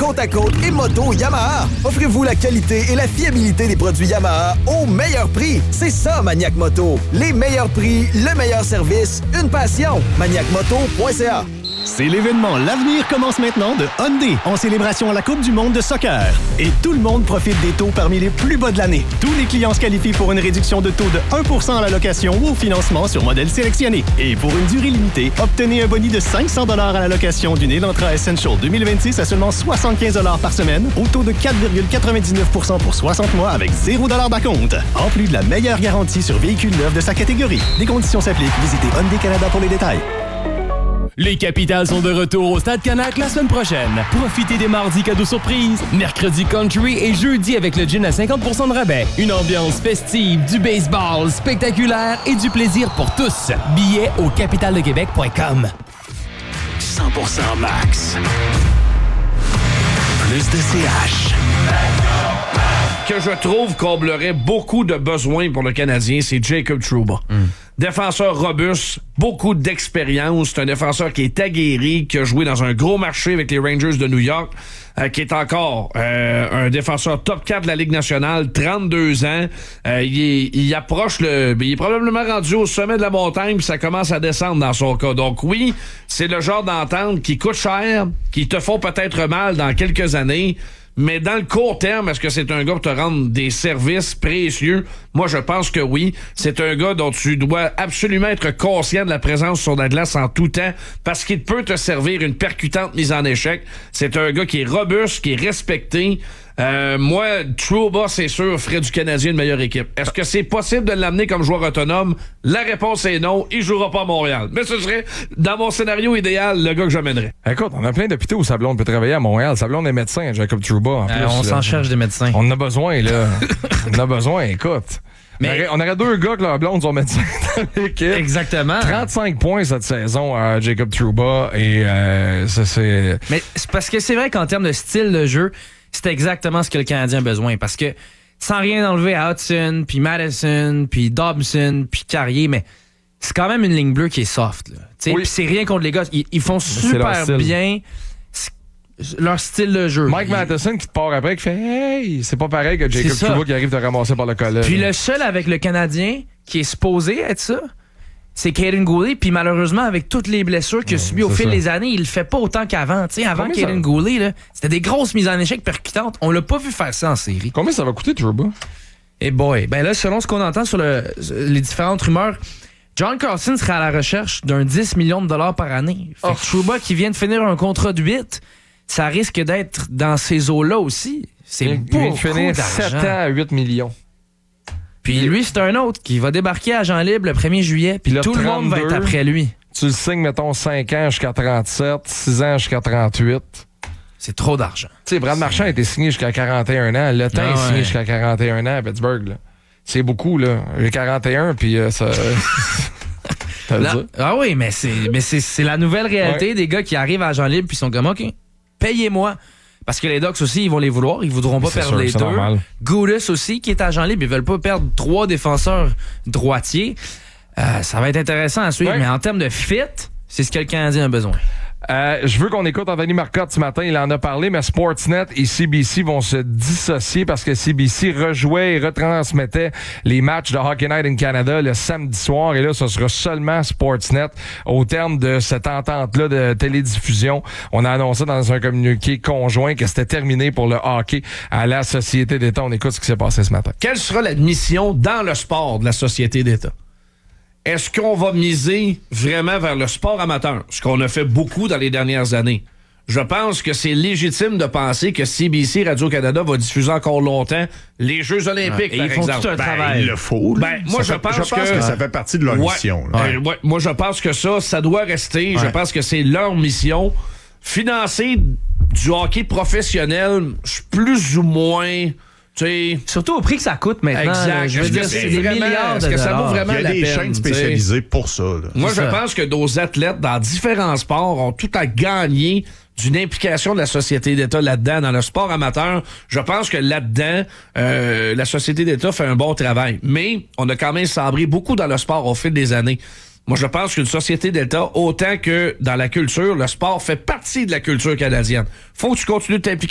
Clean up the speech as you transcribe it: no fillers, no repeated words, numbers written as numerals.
côte à côte et moto Yamaha. Offrez-vous la qualité et la fiabilité des produits Yamaha au meilleur prix. C'est ça, Maniac Moto. Les meilleurs prix, le meilleur service, une passion. ManiacMoto.ca. C'est l'événement L'Avenir commence maintenant de Hyundai en célébration à la Coupe du monde de soccer. Et tout le monde profite des taux parmi les plus bas de l'année. Tous les clients se qualifient pour une réduction de taux de 1% à la location ou au financement sur modèle sélectionné. Et pour une durée limitée, obtenez un boni de 500 $ à la location d'une Elantra Essential 2026 à seulement 75 $ par semaine, au taux de 4,99% pour 60 mois avec 0 $ d'acompte. En plus de la meilleure garantie sur véhicules neufs de sa catégorie. Des conditions s'appliquent. Visitez Hyundai Canada pour les détails. Les Capitals sont de retour au Stade Canac la semaine prochaine. Profitez des mardis cadeaux surprises, mercredi country et jeudi avec le gin à 50% de rabais. Une ambiance festive, du baseball spectaculaire et du plaisir pour tous. Billets au capitaldequebec.com. 100% max. Plus de CH. Que je trouve comblerait beaucoup de besoins pour le Canadien, c'est Jacob Trouba. Défenseur robuste, beaucoup d'expérience. C'est un défenseur qui est aguerri, qui a joué dans un gros marché avec les Rangers de New York, qui est encore un défenseur top 4 de la Ligue nationale, 32 ans. Il approche il est probablement rendu au sommet de la montagne, puis ça commence à descendre dans son cas. Donc oui, c'est le genre d'entente qui coûte cher, qui te font peut-être mal dans quelques années. Mais dans le court terme, est-ce que c'est un gars pour te rendre des services précieux? Moi, je pense que oui. C'est un gars dont tu dois absolument être conscient de la présence sur la glace en tout temps parce qu'il peut te servir une percutante mise en échec. C'est un gars qui est robuste, qui est respecté. Moi, Trouba, c'est sûr, ferait du Canadien une meilleure équipe. Est-ce que c'est possible de l'amener comme joueur autonome? La réponse est non. Il jouera pas à Montréal. Mais ce serait, dans mon scénario idéal, le gars que j'amènerais. Écoute, on a plein d'hôpitaux où Sablon peut travailler à Montréal. Sablon est médecin, Jacob Trouba. En plus, on s'en cherche des médecins. On en a besoin, là. On en a besoin, écoute. Mais on aurait deux gars que leur blonde sont médecins dans l'équipe. Exactement. 35 points cette saison à Jacob Trouba. Et ça, c'est... Mais c'est parce que c'est vrai qu'en termes de style de jeu, c'est exactement ce que le Canadien a besoin. Parce que, sans rien enlever à Hudson, puis Madison, puis Dobson, puis Carrier, mais c'est quand même une ligne bleue qui est soft. Là. Oui. Puis c'est rien contre les gars. Ils font super bien leur style de jeu. Mike Matheson qui te part après, qui fait « Hey! » C'est pas pareil que Jacob Trouba qui arrive te ramasser par le collet. Puis le seul avec le Canadien qui est supposé être ça, c'est Kaden Goulet. Puis malheureusement, avec toutes les blessures qu'il a subies au fil des années, il le fait pas autant qu'avant. T'sais, avant Kaden Goulet, là, c'était des grosses mises en échec percutantes. On l'a pas vu faire ça en série. Combien ça va coûter, Trouba? Eh boy, ben là, selon ce qu'on entend sur les différentes rumeurs, John Carlson serait à la recherche d'un 10 millions de dollars par année. Fait que Trouba qui vient de finir un contrat de 8, ça risque d'être dans ces eaux-là aussi. C'est beaucoup d'argent. Il vient de finir 7 ans à 8 millions. Puis lui, c'est un autre qui va débarquer à Jean Libre le 1er juillet, puis tout le monde va être après lui. Tu le signes, mettons, 5 ans jusqu'à 37, 6 ans jusqu'à 38. C'est trop d'argent. Tu sais, Brad Marchand a été signé jusqu'à 41 ans. Le temps est signé jusqu'à 41 ans à Pittsburgh. Là. C'est beaucoup, là. J'ai 41, puis ça... Ah oui, mais c'est la nouvelle réalité des gars qui arrivent à Jean Libre puis sont comme, OK, payez-moi. Parce que les Ducks aussi, ils vont les vouloir. Ils voudront pas perdre les deux. Goudas aussi, qui est à Jean Libre, ils veulent pas perdre 3 défenseurs droitiers. Ça va être intéressant à suivre, mais en termes de fit, c'est ce que le Canadien a besoin. Je veux qu'on écoute Anthony Marcotte ce matin, il en a parlé, mais Sportsnet et CBC vont se dissocier parce que CBC rejouait et retransmettait les matchs de Hockey Night in Canada le samedi soir, et là, ce sera seulement Sportsnet au terme de cette entente-là de télédiffusion. On a annoncé dans un communiqué conjoint que c'était terminé pour le hockey à la Société d'État. On écoute ce qui s'est passé ce matin. Quelle sera la mission dans le sport de la Société d'État? Est-ce qu'on va miser vraiment vers le sport amateur? Ce qu'on a fait beaucoup dans les dernières années. Je pense que c'est légitime de penser que CBC Radio-Canada va diffuser encore longtemps les Jeux olympiques, par exemple. Ils font tout un travail. Il le faut. Moi, je pense que ça fait partie de leur mission. Moi, je pense que ça doit rester. Je pense que c'est leur mission. Financer du hockey professionnel, je suis plus ou moins... Surtout au prix que ça coûte maintenant. Exact. Je veux dire, c'est des milliards de dollars. Est-ce que ça vaut vraiment la peine? Il y a des chaînes spécialisées pour ça. Là. Moi, je pense que nos athlètes dans différents sports ont tout à gagner d'une implication de la Société d'État là-dedans, dans le sport amateur. Je pense que là-dedans, la Société d'État fait un bon travail. Mais on a quand même sabré beaucoup dans le sport au fil des années. Moi, je pense qu'une société d'État, autant que dans la culture, le sport fait partie de la culture canadienne. Faut que tu continues de t'impliquer